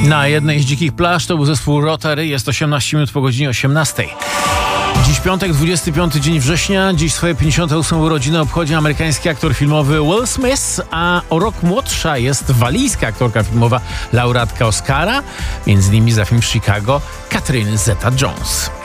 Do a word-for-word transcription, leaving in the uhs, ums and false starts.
Na jednej z dzikich plaż to był zespół Rotary. Jest osiemnaście minut po godzinie osiemnastej. Dziś piątek, dwudziesty piąty dzień września. Dziś swoje pięćdziesiąte ósme urodziny obchodzi amerykański aktor filmowy Will Smith, a o rok młodsza jest walijska aktorka filmowa, laureatka Oscara, między innymi za film Chicago, Catherine Zeta-Jones.